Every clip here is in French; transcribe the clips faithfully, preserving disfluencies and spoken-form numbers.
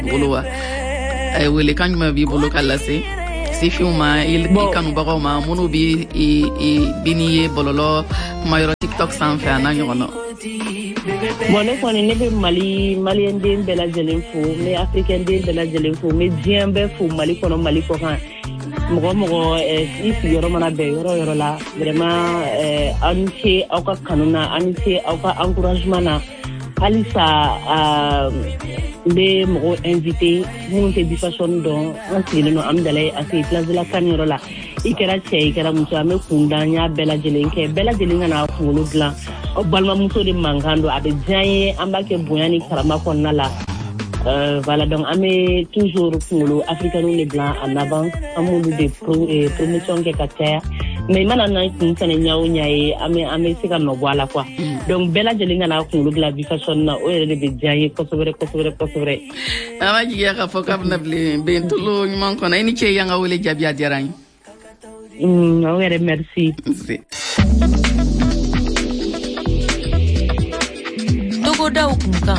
bolowa ay wele kan ma bi bolo kala se si fiuma il kanu bago ma mono bi i biniye bololo mayro TikTok san fa na nyono bon ne ko ne be mali malien den de la jelenfo mais africain den de la jelenfo mais bien be fo mali kono mali ko kan mogo mogo si si yoro mana be yoro yoro la vraiment anti au ka kanuna anti au ka encouragement na alisa be mogo invité mon te bifation don anti no amdale ati place de la kaniro la ikera che ikera muso ame kundanya bela jelenke bela jelenga na fulu blanc o balma muso de mangando abe jaye ambake boyani karama konna la Euh, voilà, donc, on est toujours pour l'Africain les blancs en avant, on a des promotions qui sont mais maintenant, on a des gens qui ont voilà quoi. Donc, bella jelinga na ko la vie fashion na o yere de jaye ko sobre ko sobre ko sobre. Ama jiya ka fokab na ble ben tulo nyman ko na ini che yanga wole jabia jarang. Mm, o yere merci. Togo da ukunka.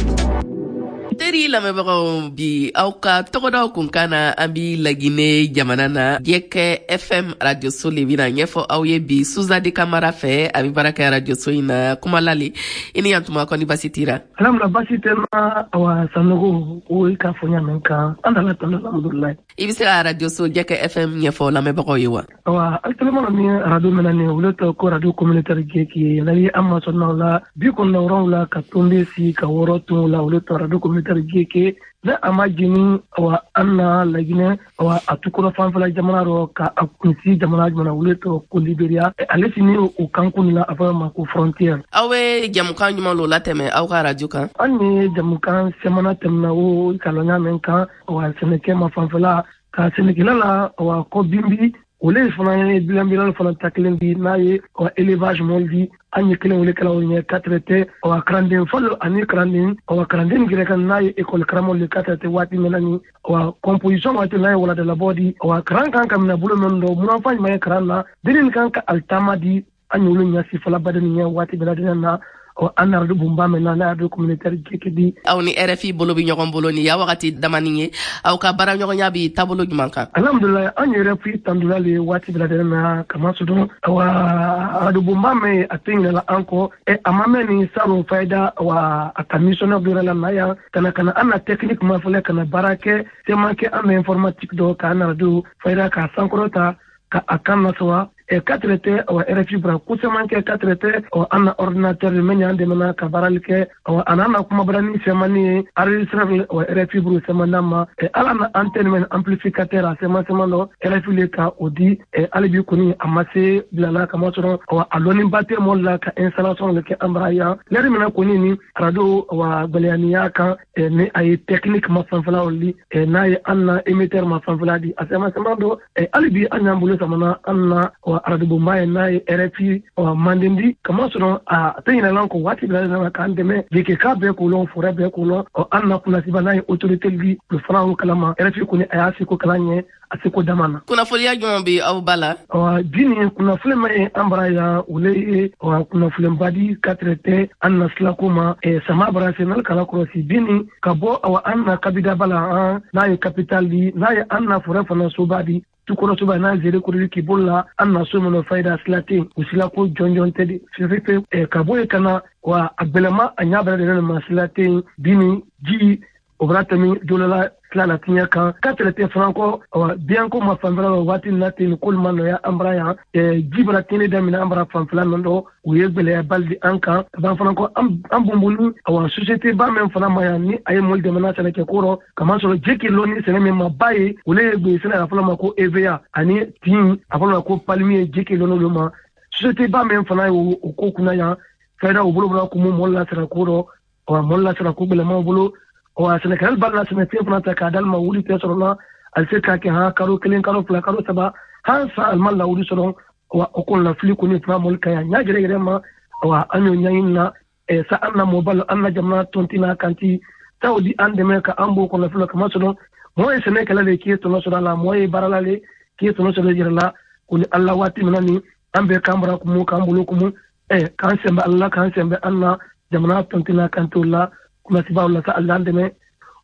Teri la mebaro bi auka tokoda kunkana ambi lagine jamanana Dieke F M Radio Soli vina nyefo auye bi Suza de Kamara fe abi baraka Radio Soina kumalali ini yantuma ko ni basitira alam la basitema awa sanogo o ka fonya menka andala tanda alhamdulillah ibisa Radio So Dieke F M nyefo la mebaro yewa awa altelema ni radio menane uleto ko radio communautaire geki lali amma sonna la bi ko nawron la ka tumbe si ka woroto la uleto radio communautaire geke na amajini wa anna lagine wa atukura fanfala jamana ro ka akunsi jamana jamana uleto ko Liberia alesini o kankuni la afama ko frontière awe jamukan nyuma lo lateme aw ka radio kan anni jamukan semana temna o kalonya menka wa seneke ma fanfala ka senekela la wa ko bimbi ole fana ne bilambilal fana taklen di naye wa élevage moldi anyi kelen wole kala woni katrete wa krandin folo ani krandin wa krandin grekan naye école kramol le katrete wati menani wa composition wati naye wala de la body wa kran kan kam na bulo non do mun fa may kranna dilin kan ka altamadi anyi wolo nyasi fala badani wati beladina na o anar du bumba mena na radio communautaire kekedi awni R F I bolo bi ñogon bolo ni ya wakati damani aw ka bara ñogon yabi tabolo jumanka alhamdulillah an R F I tandula le wati bla na kama sudo wa radio bumba me atinga la anko e amame ni saro faida wa commissioner de la maya kana kana ana technique ma fule kana barake te manke am informatique do kana radio faida ka sankrota ka akana sowa e katrete o R F I bra kuseman ke katrete o ana ordinateur menya de mena ka baral ke o anana kuma brani semani enregistrable o R F I bru semana ma e ala antenne men amplificateur semana semana R F I le ka odi e alibi kuni amase bilala kama soro o aloni batte mo la ka installation le ke ambraya leri mena kuni ni radio wa baliania ka e ne ay technique ma fanfala oli e nay anna émetteur ma fanfala di asema semana do e alibi anyambulo semana anna aradu bumbaye na R F I o mandindi kama sono a tayina lanko wati bila na kandeme dike ka be ko lon fura be ko lon o anna kuna sibana autorité li le franc kalama R F I kuni ayasi ko kalanye asiko damana kuna folia jombi au bala o dini kuna fulema e ambraya ule o kuna fulembadi katrete anna slakuma e sama brasenal kala krosi dini kabo o anna kabida bala na e capital di na e anna fura fana sobadi tukoro tuba na zere kuri ki bolla anna sumo no faida slati usila ko jonjon tedi fifipe e kaboy kana wa abelama anyabra de na maslati bini ji obratami dolala slala tinya kan katrete franco bien ko ma famra wati nati ni kulman ya ambraya e jibra tini da mina ambra famfla ndo uyebele baldi anka ban franco am bumbulu wa société ba men fana maya ni ay mol de menata ke koro kama so jeki loni sene me mabaye ule be sene afala mako E V A ani tin afala ko palmier jeki lono loma société ba men fana o ko kuna ya faida o bulu bulu ko mo molla sera koro o molla sera ko bele mo bulu o asene kal balna sene te fana ta kadal ma wuli te sorona al se ka ke ha karo kelen karo fla karo saba ha sa al mal la wuli soron wa o kon la fli ko ni fna mol kaya nya gere gere ma wa anyo nyayinna e sa anna mobile anna jamna tontina kanti tawdi ande me ka ambo ko la fla ka masono moy sene kala le ki to no sura la moy barala le ki to no sura jirala ko ni Allah wati minani ambe kambra ko mu kambulo ko mu e kan sembe Allah kan sembe anna jamna tontina kanto la kuma siba wala sa Allah ndeme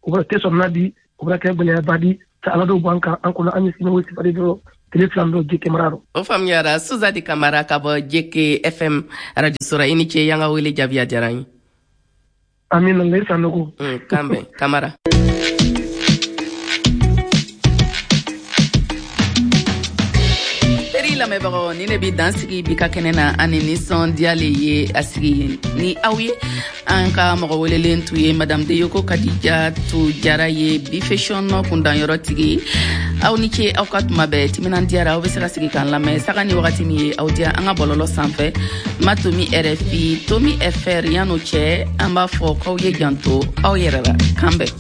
o bra teso nadi o bra ke bele badi ta ala do banka an ko an sino wosi fadi do téléphone do jeke mararo o famiyara Suzadi Camara ka bɔ Jeke F M radio sura ini ce yanga wele jabiya jarani amina le sanogo mm kambe Camara lamɛnbagaw ni ne bi dansigi bi ka kɛnɛ na ani nisɔndiyale ye a sigi ni aw ye an ka mɔgɔ welelen tu ye madame Deyoko Kadija tu jara ye bi fashion kundanyɔrɔ tigi aw ni ce aw ka tuma bɛɛ timinandiyara aw bɛ se ka sigi k'an lamɛn saga ni wagati min ye aw diya an ka bɔlɔlɔ sanfɛ ma Tomi R F I Tomi F R yan'o cɛ an b'a fɔ k'aw ye janto aw yɛrɛ la kan bɛn